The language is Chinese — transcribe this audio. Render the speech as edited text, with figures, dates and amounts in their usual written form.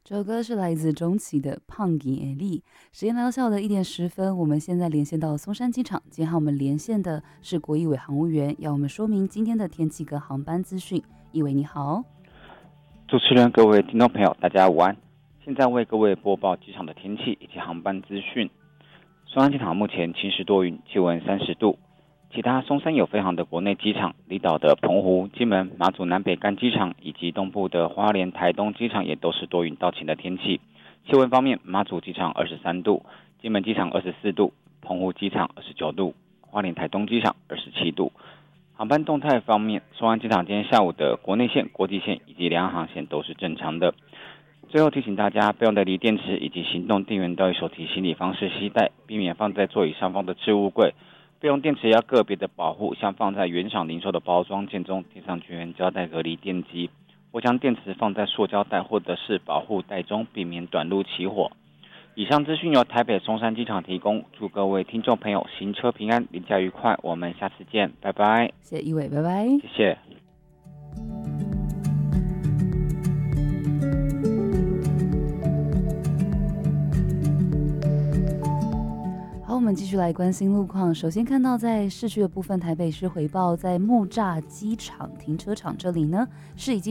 这首歌是来自钟琪的《胖吉艾丽》。时间来到下午的1点10分，我们现在连线到松山机场。今天和我们连线的是国艺伟航务员，要我们说明今天的天气跟航班资讯。一伟你好。 主持人、各位听众朋友，大家午安。现在为各位播报机场的天气以及航班资讯。松山机场目前晴时多云，气温30度。其他松山有飞航的国内机场，离岛的澎湖、金门、马祖南北干机场以及东部的花莲、台东机场也都是多云到晴的天气。气温方面，马祖机场23度，金门机场24度，澎湖机场29度，花莲、台东机场27度。航班动态方面，松山机场今天下午的国内线、国际线以及两岸航线都是正常的。最后提醒大家，备用的锂电池以及行动电源都以手提行李方式携带，避免放在座椅上方的置物柜。备用电池要个别的保护，像放在原厂零售的包装件中贴上全员胶带隔离电机，或将电池放在塑胶袋或者是保护袋中，避免短路起火。以上资讯由台北松山机场提供，祝各位听众朋友行车平安，离家愉快，我们下次见，拜拜。 谢谢一伟，拜拜。 谢谢。 好，我们继续来关心路况。首先看到在市区的部分，台北市回报在木栅机场停车场这里呢，是已经